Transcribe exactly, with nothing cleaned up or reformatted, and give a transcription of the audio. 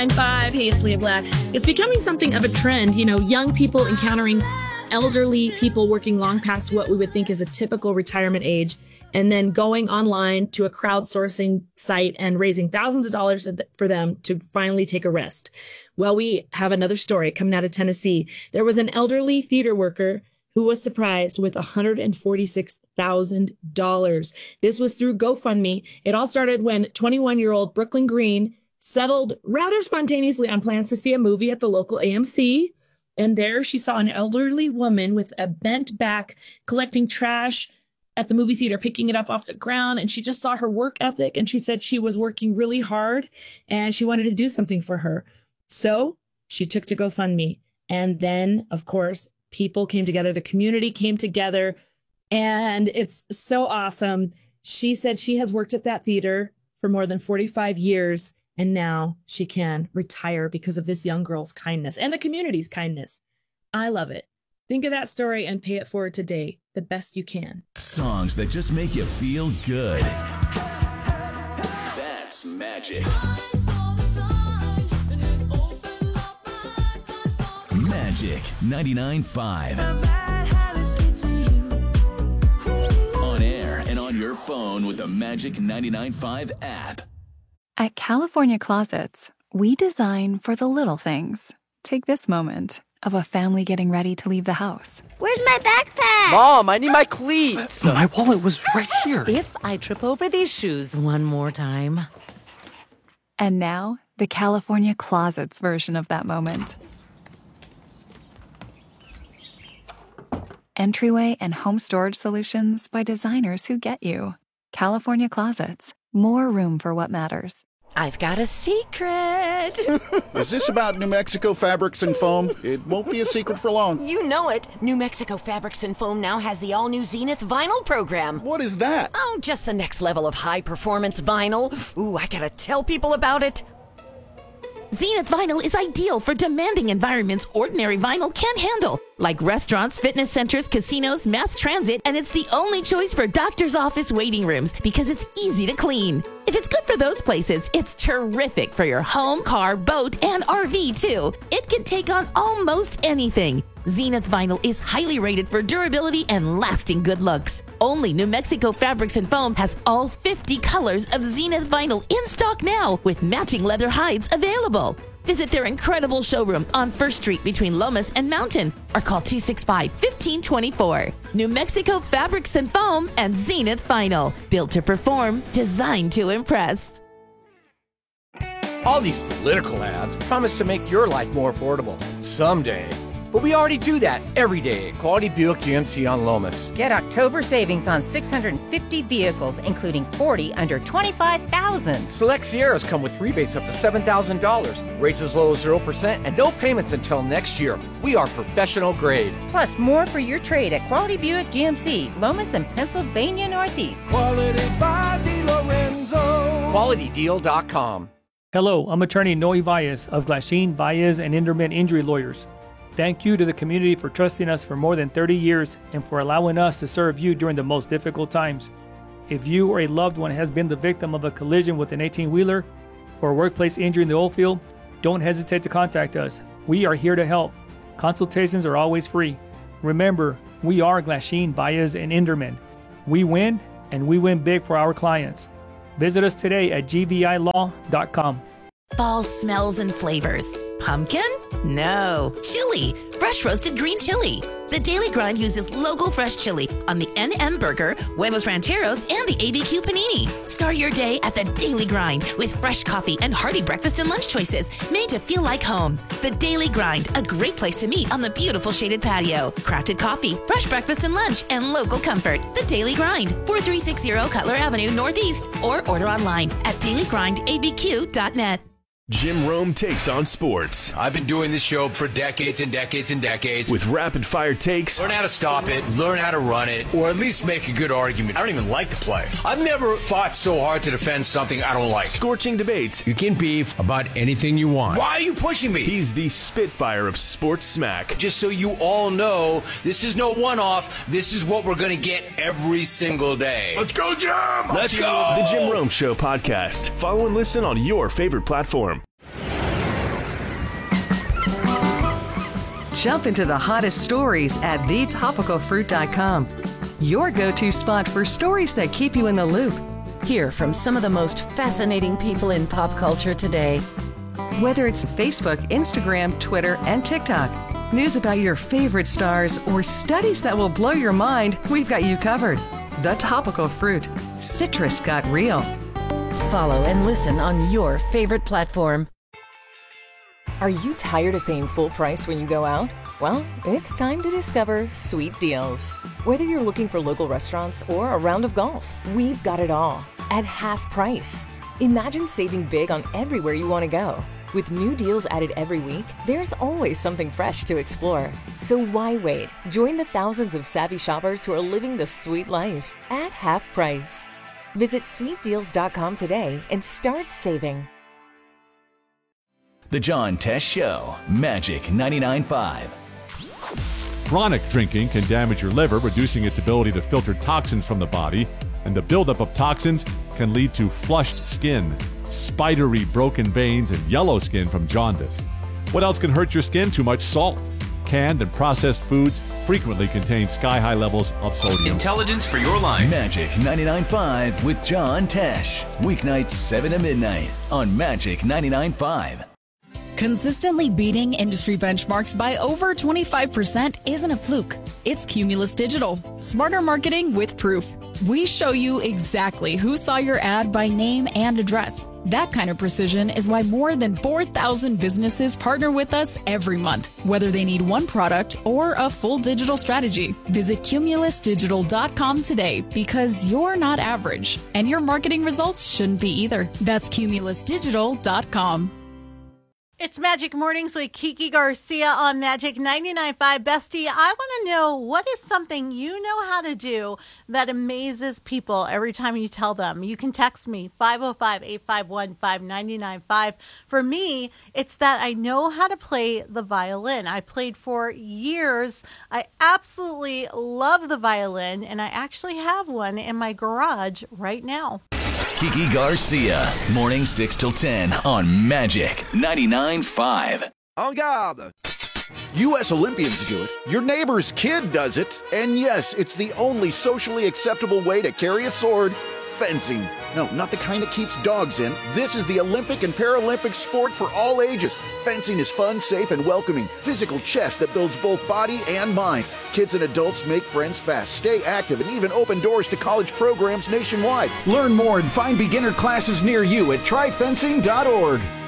Five. Hey, it's Leah Black. It's becoming something of a trend, you know, young people encountering elderly people working long past what we would think is a typical retirement age, and then going online to a crowdsourcing site and raising thousands of dollars for them to finally take a rest. Well, we have another story coming out of Tennessee. There was an elderly theater worker who was surprised with one hundred forty-six thousand dollars. This was through GoFundMe. It all started when twenty-one-year-old Brooklyn Green settled rather spontaneously on plans to see a movie at the local A M C. And there she saw an elderly woman with a bent back collecting trash at the movie theater, picking it up off the ground. And she just saw her work ethic, and she said she was working really hard and she wanted to do something for her. So she took to GoFundMe. And then, of course, people came together. The community came together, and it's so awesome. She said she has worked at that theater for more than forty-five years. And now she can retire because of this young girl's kindness and the community's kindness. I love it. Think of that story and pay it forward today the best you can. Songs that just make you feel good. That's magic. Magic ninety-nine point five. On air and on your phone with the Magic ninety-nine point five app. At California Closets, we design for the little things. Take this moment of a family getting ready to leave the house. Where's my backpack? Mom, I need my cleats. My wallet was right here. If I trip over these shoes one more time. And now, the California Closets version of that moment. Entryway and home storage solutions by designers who get you. California Closets. More room for what matters. I've got a secret. Is this about New Mexico Fabrics and Foam? It won't be a secret for long. You know it. New Mexico Fabrics and Foam now has the all-new Zenith vinyl program. What is that? Oh, just the next level of high-performance vinyl. Ooh, I gotta tell people about it. Zenith Vinyl is ideal for demanding environments ordinary vinyl can't handle, like restaurants, fitness centers, casinos, mass transit, and it's the only choice for doctor's office waiting rooms because it's easy to clean. If it's good for those places, it's terrific for your home, car, boat, and R V too. It can take on almost anything. Zenith Vinyl is highly rated for durability and lasting good looks. Only New Mexico Fabrics and Foam has all fifty colors of Zenith Vinyl in stock now with matching leather hides available. Visit their incredible showroom on First Street between Lomas and Mountain or call two six five, one five two four. New Mexico Fabrics and Foam and Zenith Vinyl. Built to perform, designed to impress. All these political ads promise to make your life more affordable someday. But we already do that every day at Quality Buick G M C on Lomas. Get October savings on six hundred fifty vehicles, including forty under twenty-five thousand dollars. Select Sierras come with rebates up to seven thousand dollars, rates as low as zero percent, and no payments until next year. We are professional grade. Plus, more for your trade at Quality Buick G M C, Lomas and Pennsylvania Northeast. Quality by DeLorenzo. Quality Deal dot com. Hello, I'm attorney Noe Valles of Glasheen, Valles, and Inderman Injury Lawyers. Thank you to the community for trusting us for more than thirty years and for allowing us to serve you during the most difficult times. If you or a loved one has been the victim of a collision with an eighteen-wheeler or a workplace injury in the oil field, don't hesitate to contact us. We are here to help. Consultations are always free. Remember, we are Glasheen, Valles, and Inderman. We win, and we win big for our clients. Visit us today at G V I law dot com. Fall smells and flavors. Pumpkin? No. Chili. Fresh roasted green chili. The Daily Grind uses local fresh chili on the N M Burger, Huevos Rancheros, and the A B Q Panini. Start your day at the Daily Grind with fresh coffee and hearty breakfast and lunch choices made to feel like home. The Daily Grind, a great place to meet on the beautiful shaded patio. Crafted coffee, fresh breakfast and lunch, and local comfort. The Daily Grind, four three six zero Cutler Avenue Northeast, or order online at daily grind a b q dot net. Jim Rome takes on sports. I've been doing this show for decades and decades and decades. With rapid-fire takes. Learn how to stop it, learn how to run it, or at least make a good argument. I don't even like to play. I've never fought so hard to defend something I don't like. Scorching debates. You can beef about anything you want. Why are you pushing me? He's the Spitfire of sports smack. Just so you all know, this is no one-off. This is what we're going to get every single day. Let's go, Jim! Let's go! The Jim Rome Show podcast. Follow and listen on your favorite platform. Jump into the hottest stories at the topical fruit dot com. Your go-to spot for stories that keep you in the loop. Hear from some of the most fascinating people in pop culture today. Whether it's Facebook, Instagram, Twitter, and TikTok, news about your favorite stars, or studies that will blow your mind, we've got you covered. The Topical Fruit. Citrus got real. Follow and listen on your favorite platform. Are you tired of paying full price when you go out? Well, it's time to discover Sweet Deals. Whether you're looking for local restaurants or a round of golf, we've got it all at half price. Imagine saving big on everywhere you want to go. With new deals added every week, there's always something fresh to explore. So why wait? Join the thousands of savvy shoppers who are living the sweet life at half price. Visit sweet deals dot com today and start saving. The John Tesh Show, Magic ninety-nine point five. Chronic drinking can damage your liver, reducing its ability to filter toxins from the body, and the buildup of toxins can lead to flushed skin, spidery broken veins, and yellow skin from jaundice. What else can hurt your skin? Too much salt. Canned and processed foods frequently contain sky-high levels of sodium. Intelligence for your life. Magic ninety-nine point five with John Tesh. Weeknights seven to midnight on Magic ninety-nine point five. Consistently beating industry benchmarks by over twenty-five percent isn't a fluke. It's Cumulus Digital. Smarter marketing with proof. We show you exactly who saw your ad by name and address. That kind of precision is why more than four thousand businesses partner with us every month, whether they need one product or a full digital strategy. Visit cumulus digital dot com today because you're not average, and your marketing results shouldn't be either. That's cumulus digital dot com. It's Magic Mornings with Kiki Garcia on Magic ninety-nine point five. Bestie, I want to know, what is something you know how to do that amazes people every time you tell them? You can text me, five oh five, eight five one, five nine nine five. For me, it's that I know how to play the violin. I played for years. I absolutely love the violin, and I actually have one in my garage right now. Kiki Garcia, morning six till ten on Magic ninety-nine point five. En garde! U S Olympians do it. Your neighbor's kid does it. And yes, it's the only socially acceptable way to carry a sword. Fencing. No, not the kind that keeps dogs in. This is the Olympic and Paralympic sport for all ages. Fencing is fun, safe, and welcoming. Physical chess that builds both body and mind. Kids and adults make friends fast, stay active, and even open doors to college programs nationwide. Learn more and find beginner classes near you at try fencing dot org.